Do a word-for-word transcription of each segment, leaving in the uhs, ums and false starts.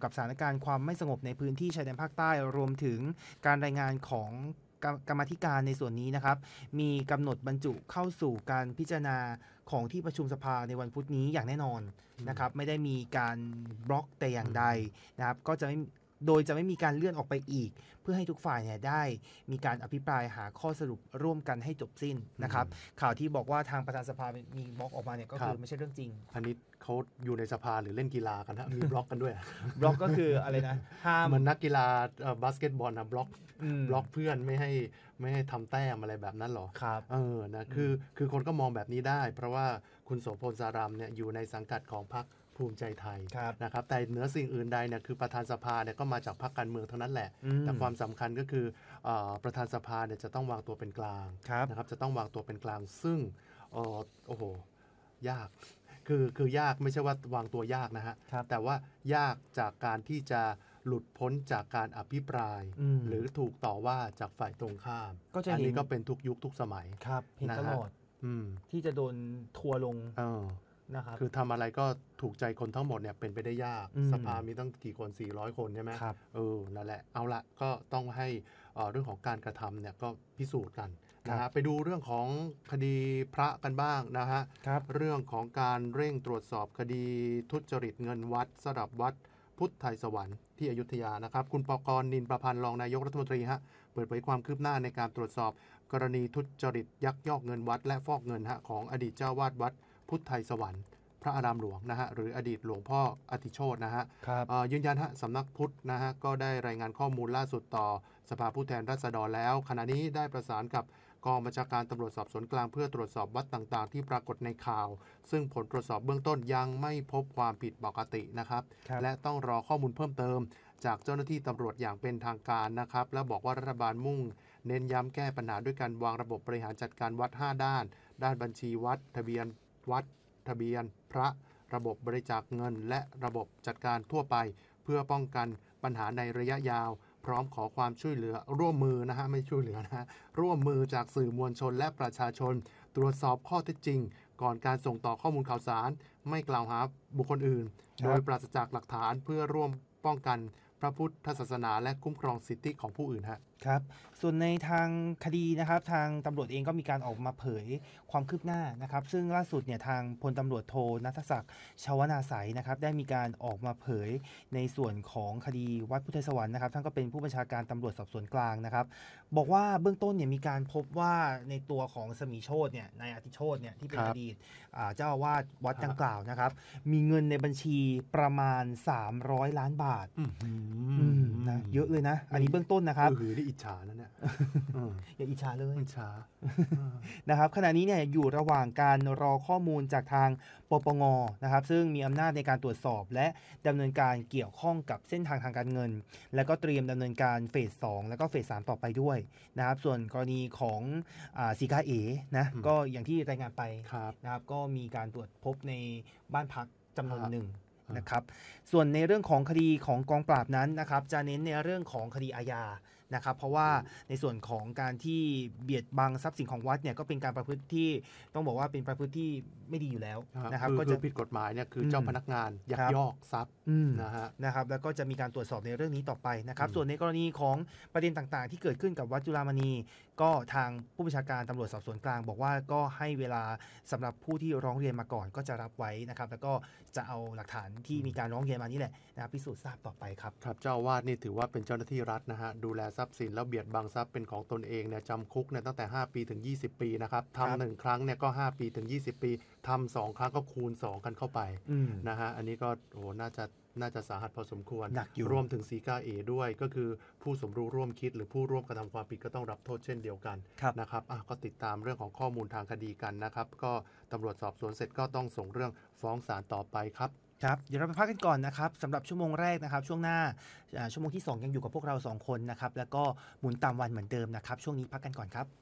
กับสถานการณ์ความไม่สงบในพื้นที่ชายแดนภาคใต้รวมถึงการรายงานของกรรมาธิการในส่วนนี้นะครับมีกำหนดบรรจุเข้าสู่การพิจารณาของที่ประชุมสภาในวันพุธนี้อย่างแน่นอนนะครับไม่ได้มีการบล็อกแต่อย่างใดนะครับก็จะไม่โดยจะไม่มีการเลื่อนออกไปอีกเพื่อให้ทุกฝ่ายเนี่ยได้มีการอภิปรายหาข้อสรุปร่วมกันให้จบสิ้นนะครับข่าวที่บอกว่าทางประธานสภามีบล็อกออกมาเนี่ยก็คือไม่ใช่เรื่องจริงอันนี้เขาอยู่ในสภาหรือเล่นกีฬากันฮะมีบล็อกกันด้วยบล็อกก็คืออะไรนะห้ามเหมือนนักกีฬาบาสเกตบอลนะบล็อกบล็อกเพื่อนไม่ให้ไม่ให้ทำแต้มอะไรแบบนั้นหรอครับเออนะคือคือคนก็มองแบบนี้ได้เพราะว่าคุณโสพลสารามเนี่ยอยู่ในสังกัดของพรรคภูมิใจไทยนะครับแต่เหนือสิ่งอื่นใดเนี่ยคือประธานสภาเนี่ยก็มาจากพรรคการเมืองเท่านั้นแหละแต่ความสำคัญก็คือประธานสภาเนี่ยจะต้องวางตัวเป็นกลางนะครับจะต้องวางตัวเป็นกลางซึ่งโอ้โหยากคือคือยากไม่ใช่ว่าวางตัวยากนะฮะแต่ว่ายากจากการที่จะหลุดพ้นจากการอภิปรายหรือถูกต่อว่าจากฝ่ายตรงข้ามอันนี้ก็เป็นทุกยุคทุกสมัยครับเห็นตลอดที่จะโดนทัวลงนะครับคือทำอะไรก็ถูกใจคนทั้งหมดเนี่ยเป็นไปได้ยากสภามีตั้งกี่คนสี่ร้อยคนใช่ไหมครับเออนั่นแหละเอาละก็ต้องให้เรื่องของการกระทำเนี่ยก็พิสูจน์กันนะฮะไปดูเรื่องของคดีพระกันบ้างนะฮะเรื่องของการเร่งตรวจสอบคดีทุจริตเงินวัดสลับวัดพุทธไทยสวรรค์ที่อยุธยานะครับคุณปกรณ์นินประพันธ์รองนายกรัฐมนตรีฮะเปิดเผยความคืบหน้าในการตรวจสอบกรณีทุจริตยักยอกเงินวัดและฟอกเงินฮะของอดีตเจ้าวาดวัดพุทธไทยสวรรค์พระอารามหลวงนะฮะหรืออดีตหลวงพ่ออธิโชตินะฮะยืนยันฮะสำนักพุทธนะฮะก็ได้รายงานข้อมูลล่าสุดต่อสภาผู้แทนราษฎรแล้วขณะนี้ได้ประสานกับกองบัญชาการตำรวจสอบสวนกลางเพื่อตรวจสอบวัดต่างๆที่ปรากฏในข่าวซึ่งผลตรวจสอบเบื้องต้นยังไม่พบความผิดปกตินะครับและต้องรอข้อมูลเพิ่มเติมจากเจ้าหน้าที่ตำรวจอย่างเป็นทางการนะครับและบอกว่ารัฐบาลมุ่งเน้นย้ำแก้ปัญหาด้วยการวางระบบบริหารจัดการวัดห้าด้านด้านบัญชีวัดทะเบียนวัดทะเบียนพระระบบบริจาคเงินและระบบจัดการทั่วไปเพื่อป้องกันปัญหาในระยะยาวพร้อมขอความช่วยเหลือร่วมมือนะฮะไม่ช่วยเหลือนะฮะร่วมมือจากสื่อมวลชนและประชาชนตรวจสอบข้อเท็จจริงก่อนการส่งต่อข้อมูลข่าวสารไม่กล่าวหาบุคคลอื่นโดยปราศจากหลักฐานเพื่อร่วมป้องกันพระพุทธศาสนาและคุ้มครองสิทธิของผู้อื่นฮะครับส่วนในทางคดีนะครับทางตำรวจเองก็มีการออกมาเผยความคืบหน้านะครับซึ่งล่าสุดเนี่ยทางพลตำรวจโทณัฐศักดิ์ชวนาไสยนะครับได้มีการออกมาเผยในส่วนของคดีวัดพุทธสวรรค์นะครับท่านก็เป็นผู้บัญชาการตำรวจสอบสวนกลางนะครับบอกว่าเบื้องต้นเนี่ยมีการพบว่าในตัวของสมีโชติเนี่ยนายอธิโชติเนี่ยที่เป็นอดีตเจ้าอาวาสวัดดังกล่าวนะครับมีเงินในบัญชีประมาณสามร้อยล้านบาทนะเยอะเลยนะอันนี้เบื้องต้นนะครับคือได้อิจฉาแล้วเนี่ยอย่าอิจฉาเลยอิจฉานะครับขณะนี้เนี่ยอยู่ระหว่างการรอข้อมูลจากทางปปงนะครับซึ่งมีอำนาจในการตรวจสอบและดำเนินการเกี่ยวข้องกับเส้นทางทางการเงินและก็เตรียมดำเนินการเฟสสองแล้วก็เฟสสามต่อไปด้วยนะครับส่วนกรณีของอ่าสีกาเอนะก็อย่างที่รายงานไปนะครับก็มีการตรวจพบในบ้านพักจำนวนหนึ่งนะครับส่วนในเรื่องของคดีของกองปราบนั้นนะครับจะเน้นในเรื่องของคดีอาญานะครับเพราะว่าในส่วนของการที่เบียดบังทรัพย์สินของวัดเนี่ยก็เป็นการประพฤติที่ต้องบอกว่าเป็นประพฤติที่ไม่ดีอยู่แล้วนะครับก็จะผิดกฎหมายเนี่ยคือเจ้าพนักงานยักยอกทรัพย์นะฮะนะครับแล้วก็จะมีการตรวจสอบในเรื่องนี้ต่อไปนะครับส่วนในกรณีของประเด็นต่างๆที่เกิดขึ้นกับวัดจุฬามณีก็ทางผู้บัญชาการตำรวจสอบสวนกลางบอกว่าก็ให้เวลาสำหรับผู้ที่ร้องเรียนมาก่อนก็จะรับไว้นะครับแล้วก็จะเอาหลักฐานที่มีการร้องเรียนมานี่แหละนะครับพิสูจน์ทราบต่อไปครับครับเจ้าอาวาสนี่ถือว่าเป็นเจ้าหน้าที่รัฐนะฮะดูแลทรัพย์สินแล้วเบียดบังทรัพย์เป็นของตนเองเนี่ยจำคุกเนี่ยตั้งแต่ห้าปีถึงยี่สิบปีนะครับทำหนึ่งครั้งเนี่ยก็ห้าปีถึงยี่สิบปีทำสองครั้งก็คูณสองกันเข้าไปนะฮะอันนี้ก็โอ้น่าจะน่าจะสาหัสพอสมควรรวมถึงสีกาเอด้วยก็คือผู้สมรู้ร่วมคิดหรือผู้ร่วมกระทำความผิดก็ต้องรับโทษเช่นเดียวกันนะครับก็ติดตามเรื่องของข้อมูลทางคดีกันนะครับก็ตำรวจสอบสวนเสร็จก็ต้องส่งเรื่องฟ้องศาลต่อไปครับครับเดี๋ยวเราไปพักกันก่อนนะครับสำหรับชั่วโมงแรกนะครับช่วงหน้าชั่วโมงที่สองยังอยู่กับพวกเราสองคนนะครับแล้วก็หมุนตามวันเหมือนเดิมนะครับช่วงนี้พักกันก่อนครับ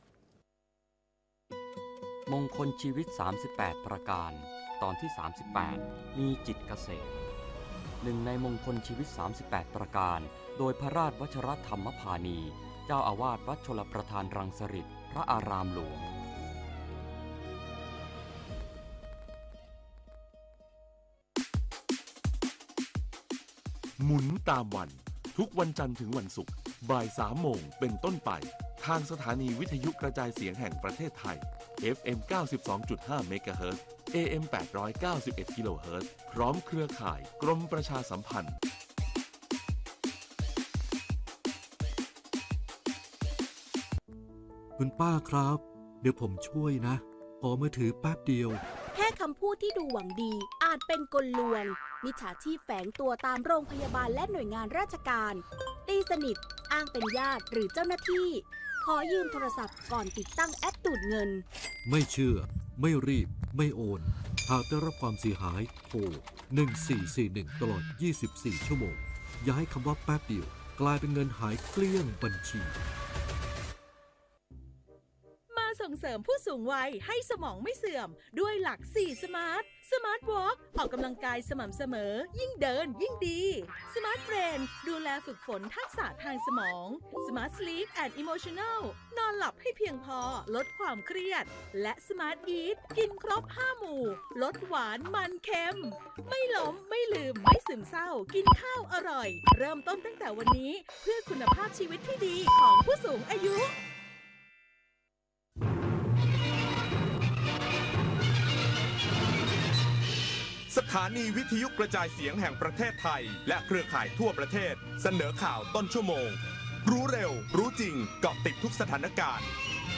มงคลชีวิตสามสิบแปดประการตอนที่สามสิบแปดมีจิตเกษตรหนึ่งในมงคลชีวิตสามสิบแปดประการโดยพระราชวชรธรรมพานีเจ้าอาวาสวัดชลประทานรังสฤษฎ์พระอารามหลวงหมุนตามวันทุกวันจันทร์ถึงวันศุกร์บ่ายสามโมงเป็นต้นไปทางสถานีวิทยุกระจายเสียงแห่งประเทศไทย เอฟ เอ็ม เก้าสิบสองจุดห้า เมกะเฮิรตซ์ เอ เอ็ม แปดร้อยเก้าสิบเอ็ด กิโลเฮิรตซ์พร้อมเครือข่ายกรมประชาสัมพันธ์คุณป้าครับเดี๋ยวผมช่วยนะขอมือถือแป๊บเดียวแค่คำพูดที่ดูหวังดีอาจเป็นกลลวงมิจฉาชีพแฝงตัวตามโรงพยาบาลและหน่วยงานราชการตีสนิทอ้างเป็นญาติหรือเจ้าหน้าที่ขอยืมโทรศัพท์ก่อนติดตั้งแอปดูดเงินไม่เชื่อไม่รีบไม่โอนหากได้รับความเสียหายโทรหนึ่งสี่สี่หนึ่งตลอดยี่สิบสี่ชั่วโมงอย่าให้คำว่าแป๊บเดียวกลายเป็นเงินหายเกลี้ยงบัญชีส่งเสริมผู้สูงวัยให้สมองไม่เสื่อมด้วยหลักสี่สมาร์ทสมาร์ทวอล์กออกกำลังกายสม่ำเสมอยิ่งเดินยิ่งดีสมาร์ทเบรนดูแลฝึกฝนทักษะทางสมองสมาร์ทสลีปแอนด์อิโมชันแนลนอนหลับให้เพียงพอลดความเครียดและสมาร์ทอีทกินครบห้าหมู่ลดหวานมันเค็มไม่ล้มไม่ลืมไม่ซึมเศร้ากินข้าวอร่อยเริ่มต้นตั้งแต่วันนี้เพื่อคุณภาพชีวิตที่ดีของผู้สูงอายุสถานีวิทยุกระจายเสียงแห่งประเทศไทยและเครือข่ายทั่วประเทศเสนอข่าวต้นชั่วโมงรู้เร็วรู้จริงเกาะติดทุกสถานการณ์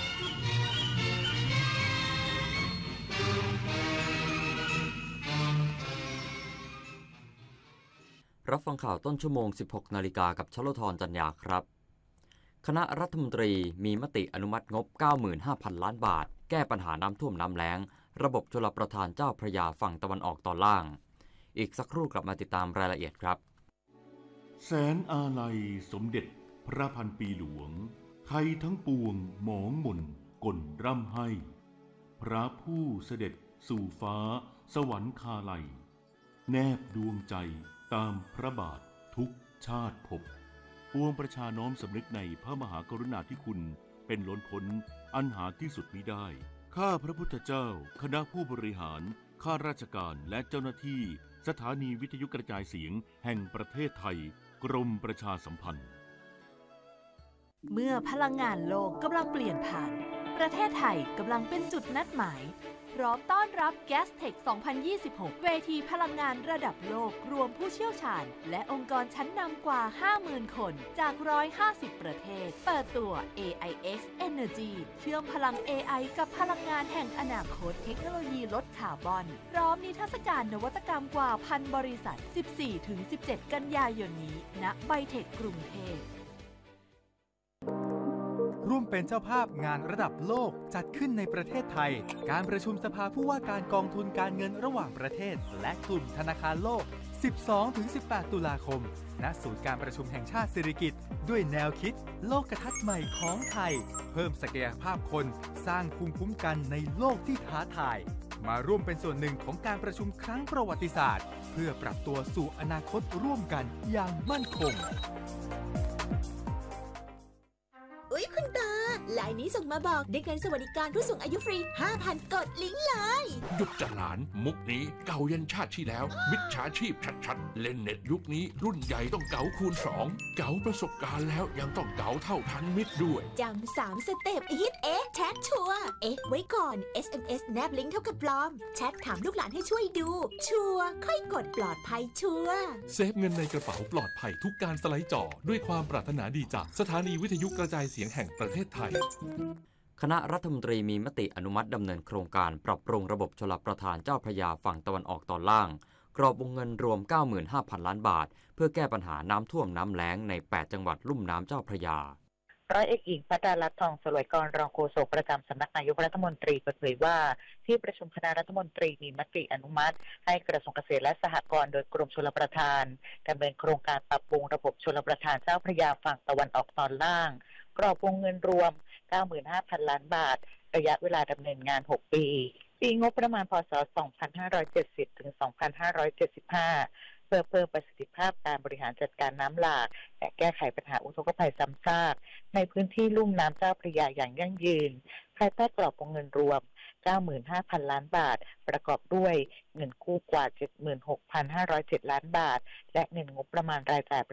รับฟังข่าวต้นชั่วโมง สิบหกนาฬิกากับชลธรจันยาครับคณะรัฐมนตรีมีมติอนุมัติงบ เก้าหมื่นห้าพัน ล้านบาทแก้ปัญหาน้ำท่วมน้ำแล้งระบบชลประทานเจ้าพระยาฝั่งตะวันออกตอนล่างอีกสักครู่กลับมาติดตามรายละเอียดครับแสนอาลัยสมเด็จพระพันปีหลวงไทยทั้งปวงหมองหม่นก่นร่ำให้พระผู้เสด็จสู่ฟ้าสวรรคาลัยแนบดวงใจตามพระบาททุกชาติภพปวงประชาน้อมสำนึกในพระมหากรุณาธิคุณเป็นล้นพ้นอันหาที่สุดมิได้ข้าพระพุทธเจ้าคณะผู้บริหารข้าราชการและเจ้าหน้าที่สถานีวิทยุกระจายเสียงแห่งประเทศไทยกรมประชาสัมพันธ์เมื่อพลังงานโลกกำลังเปลี่ยนผ่านประเทศไทยกำลังเป็นจุดนัดหมายพร้อมต้อนรับ แกสเทค สองพันยี่สิบหก เวทีพลังงานระดับโลกรวมผู้เชี่ยวชาญและองค์กรชั้นนำกว่า ห้าหมื่น คนจากหนึ่งร้อยห้าสิบประเทศเปิดตัว เอ ไอ เอ็กซ์ Energy เชื่อมพลัง เอ ไอ กับพลังงานแห่งอนาคตเทคโนโลยีลดคาร์บอนพร้อมนิทรรศการนวัตกรรมกว่าพันบริษัท สิบสี่ถึงสิบเจ็ด กันยายนนี้ณไบเทคกรุงเทพร่วมเป็นเจ้าภาพงานระดับโลกจัดขึ้นในประเทศไทยการประชุมสภาผู้ว่าการกองทุนการเงินระหว่างประเทศและกลุ่มธนาคารโลก สิบสองถึงสิบแปด ตุลาคมณศูนย์การประชุมแห่งชาติสิริกิติ์ด้วยแนวคิดโลกทัศน์ใหม่ของไทยเพิ่มศักยภาพคนสร้างภูมิคุ้มกันในโลกที่ท้าทายมาร่วมเป็นส่วนหนึ่งของการประชุมครั้งประวัติศาสตร์เพื่อปรับตัวสู่อนาคตร่วมกันอย่างมั่นคงอุ๊ยคุณตาไลน์นี้ส่งมาบอกได้เงินสวัสดิการผู้สูงอายุฟรี ห้าพัน กดลิงก์เลยหยุดจะหลานมุกนี้เก่ายันชาติที่แล้วมิจฉาชีพชัดๆเล่นเน็ตยุคนี้รุ่นใหญ่ต้องเก๋าคูณสองเก๋าประสบการณ์แล้วยังต้องเก๋าเท่าทันมิตรด้วยจำสามสเต็ปอีทเอ๊ะแชทชัวร์เอ๊ะไว้ก่อน เอส เอ็ม เอส แนบลิงก์เท่ากับปลอมแชทถามลูกหลานให้ช่วยดูชัวร์ค่อยกดปลอดภัยชัวร์เซฟเงินในกระเป๋าปลอดภัยทุกการสไลด์จอด้วยความปรารถนาดีจากสถานีวิทยุกระจายเสียงแห่งประเทศไทยคณะรัฐมนตรีมีมติอนุมัติดำเนินโครงการปรับปรุงระบบชลประทานเจ้าพระยาฝั่งตะวันออกตอนล่างกรอบวงเงินรวม เก้าหมื่นห้าพัน ล้านบาทเพื่อแก้ปัญหาน้ำท่วมน้ำแล้งในแปดจังหวัดลุ่มน้ำเจ้าพระยาร้อยเอกหญิงภัตราลัตน์ทองสลวยกรรองโฆษกประจำสำนักนายกรัฐมนตรีเปิดเผยว่าที่ประชุมคณะรัฐมนตรีมีมติอนุมัติให้กระทรวงเกษตรและสหกรณ์โดยกรมชลประทานดำเนินโครงการปรับปรุงระบบชลประทานเจ้าพระยาฝั่งตะวันออกตอนล่างกรอบวงเงินรวม เก้าหมื่นห้าพัน ล้านบาทระยะเวลาดำเนินงานหกปีปีงบประมาณพ.ศ. สองพันห้าร้อยเจ็ดสิบ ถึง สองพันห้าร้อยเจ็ดสิบห้าเพื่อเพิ่มประสิทธิภาพการบริหารจัดการน้ำหลากและแก้ไขปัญหาอุทกภัยซ้ำซากในพื้นที่ลุ่มน้ำเจ้าพระยาอย่างยั่งยืนภายใต้กรอบวงเงินรวมเก้าหมื่นห้าพัน ล้านบาทประกอบด้วยเงินกู้กว่า เจ็ดหมื่นหกพันห้าร้อยเจ็ด ล้านบาทและเงินงบประมาณรายจ่าย